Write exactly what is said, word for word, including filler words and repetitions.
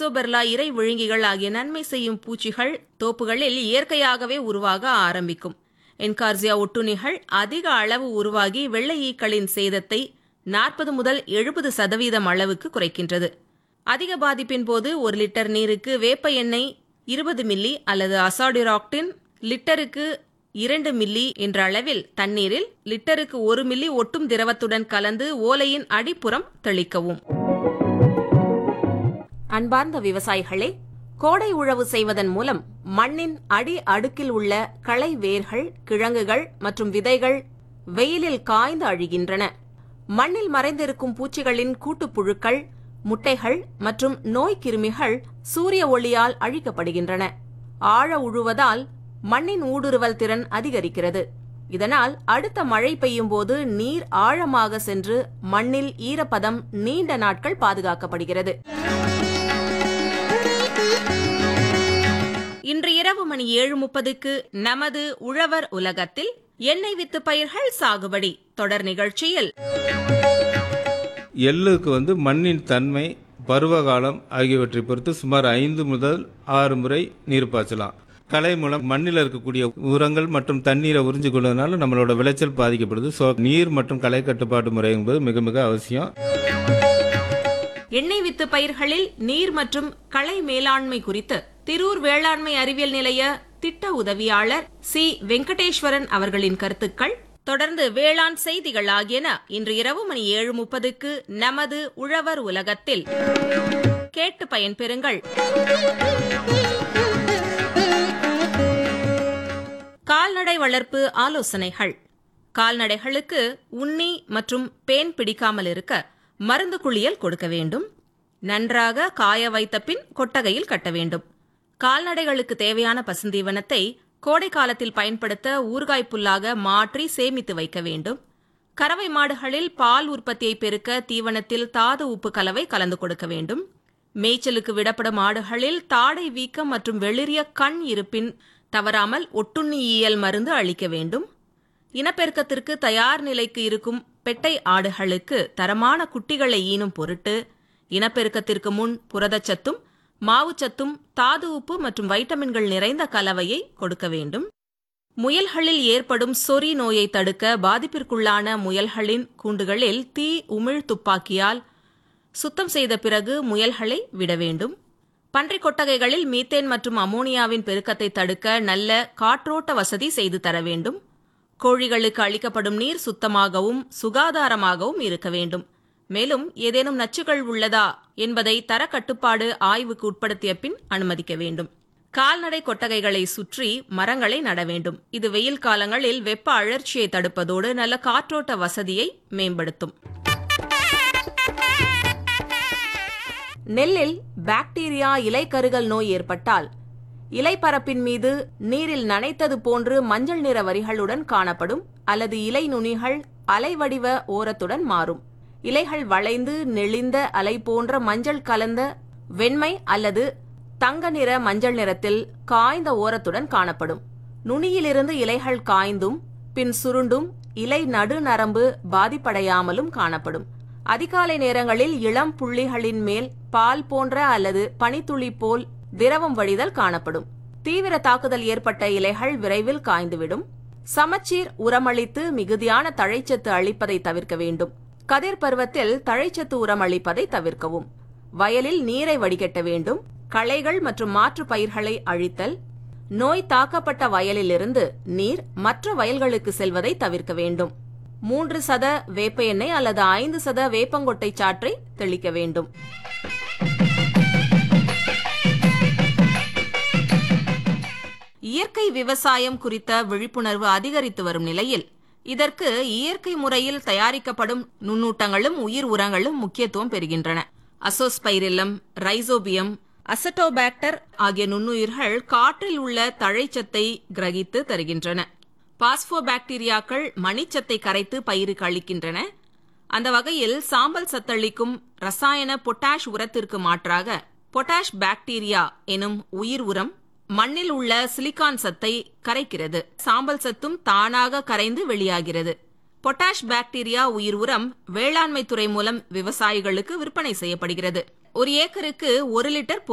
ரைசோபெர்லா இறை விழுங்கிகள் ஆகிய நன்மை செய்யும் பூச்சிகள் தோப்புகளில் இயற்கையாகவே உருவாக ஆரம்பிக்கும். என்கார்சியா ஒட்டுண்ணிகள் அதிக அளவு உருவாகி வெள்ளை ஈக்களின் சேதத்தை நாற்பது முதல் எழுபது சதவீதம் அளவுக்கு குறைக்கின்றது. அதிக பாதிப்பின் போது ஒரு லிட்டர் நீருக்கு வேப்ப எண்ணெய் இருபது மில்லி அல்லது அசாடிராக்டின் லிட்டருக்கு இரண்டு மில்லி என்ற அளவில் தண்ணீரில் லிட்டருக்கு ஒரு மில்லி ஒட்டும் திரவத்துடன் கலந்து ஓலையின் அடிப்புறம் தெளிக்கவும். அன்பார்ந்த விவசாயிகளே, கோடை உழவு செய்வதன் மூலம் மண்ணின் அடி அடுக்கில் உள்ள களை வேர்கள், கிழங்குகள் மற்றும் விதைகள் வெயிலில் காய்ந்து அழிகின்றன. மண்ணில் மறைந்திருக்கும் பூச்சிகளின் கூட்டுப்புழுக்கள், முட்டைகள் மற்றும் நோய் கிருமிகள் சூரிய ஒளியால் அழிக்கப்படுகின்றன. ஆழ உழுவதால் மண்ணின் ஊடுருவல் திறன் அதிகரிக்கிறது. இதனால் அடுத்த மழை பெய்யும் போது நீர் ஆழமாக சென்று மண்ணில் ஈரப்பதம் நீண்ட நாட்கள் பாதுகாக்கப்படுகிறது. இன்று இரவு மணி ஏழு முப்பதுக்கு நமது உழவர் உலகத்தில் எண்ணெய் வித்து பயிர்கள் சாகுபடி தொடர் நிகழ்ச்சியில் எள்ளுக்கு வந்து மண்ணின் தன்மை, பருவகாலம் ஆகியவற்றை பொறுத்து சுமார் ஐந்து முதல் ஆறு முறை நீர் பாய்ச்சலாம். களை மூலம் மண்ணில் இருக்கக்கூடிய உரங்கள் மற்றும் தண்ணீரை உறிஞ்சு கொள்வதனால நம்மளோட விளைச்சல் பாதிக்கப்படுது. ஸோ நீர் மற்றும் களை கட்டுப்பாட்டு முறை என்பது மிக மிக அவசியம். எண்ணெய் வித்து பயிர்களில் நீர் மற்றும் களை மேலாண்மை குறித்து திரூர் வேளாண்மை அறிவியல் நிலைய திட்ட உதவியாளர் சி வெங்கடேஸ்வரன் அவர்களின் கருத்துக்கள். தொடர்ந்து வேளாண் செய்திகள் ஆகியன இன்று இரவு மணி ஏழு முப்பதுக்கு நமது உழவர் உலகத்தில் கேட்டு பயன்பெறுங்கள். கால்நடை வளர்ப்பு ஆலோசனைகள். கால்நடைகளுக்கு உண்ணி மற்றும் பேன் பிடிக்காமல் இருக்க மருந்து குளியல் கொடுக்க வேண்டும். நன்றாக காய வைத்த பின் கொட்டகையில் கட்ட வேண்டும். கால்நடைகளுக்கு தேவையான பசுந்தீவனத்தை கோடை காலத்தில் பயன்படுத்த ஊறுகாய் புல்லாக மாற்றி சேமித்து வைக்க வேண்டும். கறவை மாடுகளில் பால் உற்பத்தியை பெருக்க தீவனத்தில் தாது உப்பு கலவை கலந்து கொடுக்க வேண்டும். மேய்ச்சலுக்கு விடப்படும் ஆடுகளில் தாடை வீக்கம் மற்றும் வெளிரிய கண் இருப்பின் தவறாமல் ஒட்டுண்ணியியல் மருந்து அளிக்க வேண்டும். இனப்பெருக்கத்திற்கு தயார் நிலைக்கு இருக்கும் பெட்டை ஆடுகளுக்கு தரமான குட்டிகளை ஈனும் பொருட்டு இனப்பெருக்கத்திற்கு முன் புரதச்சத்தும் மாவுச்சத்தும் தாது உப்பு மற்றும் வைட்டமின்கள் நிறைந்த கலவையை கொடுக்க வேண்டும். முயல்களில் ஏற்படும் சொறி நோயை தடுக்க பாதிப்பிற்குள்ளான முயல்களின் கூண்டுகளில் தீ உமிழ் துப்பாக்கியால் சுத்தம் செய்த பிறகு முயல்களை விட வேண்டும். பன்றிக் கொட்டகைகளில் மீத்தேன் மற்றும் அமோனியாவின் பெருக்கத்தை தடுக்க நல்ல காற்றோட்ட வசதி செய்து தர வேண்டும். கோழிகளுக்கு அளிக்கப்படும் நீர் சுத்தமாகவும் சுகாதாரமாகவும் இருக்க வேண்டும். மேலும் ஏதேனும் நச்சுகள் உள்ளதா என்பதை தர கட்டுப்பாடு ஆய்வுக்கு உட்படுத்திய பின் அனுமதிக்க வேண்டும். கால்நடை கொட்டகைகளை சுற்றி மரங்களை நட வேண்டும். இது வெயில் காலங்களில் வெப்ப அழற்சியை தடுப்பதோடு நல்ல காற்றோட்ட வசதியை மேம்படுத்தும். நெல்லில் பாக்டீரியா இலைக்கருகல் நோய் ஏற்பட்டால் இலைப்பரப்பின் மீது நீரில் நனைத்தது போன்று மஞ்சள் நிற வரிகளுடன் காணப்படும் அல்லது இலை நுனிகள் அலைவடிவ ஓரத்துடன் மாறும். இலைகள் வளைந்து நெளிந்த அலை போன்ற மஞ்சள் கலந்த வெண்மை அல்லது தங்க நிற மஞ்சள் நிறத்தில் காய்ந்த ஓரத்துடன் காணப்படும். நுனியிலிருந்து இலைகள் காய்ந்தும் பின் சுருண்டும் இலை நடுநரம்பு பாதிப்படையாமலும் காணப்படும். அதிகாலை நேரங்களில் இளம் புள்ளிகளின் மேல் பால் போன்ற அல்லது பனித்துளி போல் திரவம் வழிதல் காணப்படும். தீவிர தாக்குதல் ஏற்பட்ட இலைகள் விரைவில் காய்ந்துவிடும். சமச்சீர் உரமளித்து மிகுதியான தழைச்சத்து அளிப்பதை தவிர்க்க வேண்டும். கதிர் பருவத்தில் தழைச்சத்து உரம் அளிப்பதை தவிர்க்கவும். வயலில் நீரை வடிகட்ட வேண்டும். களைகள் மற்றும் மாற்று பயிர்களை அழித்தல். நோய் தாக்கப்பட்ட வயலிலிருந்து நீர் மற்ற வயல்களுக்கு செல்வதை தவிர்க்க வேண்டும். மூன்று சத வேப்ப எண்ணெய் அல்லது ஐந்து சத வேப்பங்கொட்டை சாற்றை தெளிக்க வேண்டும். இயற்கை விவசாயம் குறித்த விழிப்புணர்வு அதிகரித்து வரும் நிலையில் இதற்கு இயற்கை முறையில் தயாரிக்கப்படும் நுண்ணூட்டங்களும் உயிர் உரங்களும் முக்கியத்துவம் பெறுகின்றன. அசோஸ்பைரில்லம், ரைசோபியம், அசட்டோபாக்டர் ஆகிய நுண்ணுயிர்கள் காற்றில் உள்ள தழைச்சத்தை கிரகித்து தருகின்றன. பாஸ்போபாக்டீரியாக்கள் மணிச்சத்தை கரைத்து பயிருக்கு அளிக்கின்றன. அந்த வகையில் சாம்பல் சத்தளிக்கும் ரசாயன பொட்டாஷ் உரத்திற்கு மாற்றாக பொட்டாஷ் பாக்டீரியா எனும் உயிர் உரம் மண்ணில் உள்ள சிலிகான் சத்தை கரைக்கிறது. சாம்பல் சத்தும் தானாக கரைந்து வெளியாகிறது. பொட்டாஷ் பாக்டீரியா உயிர் உரம் வேளாண்மை துறை மூலம் விவசாயிகளுக்கு விற்பனை செய்யப்படுகிறது. ஒரு ஏக்கருக்கு ஒரு லிட்டர்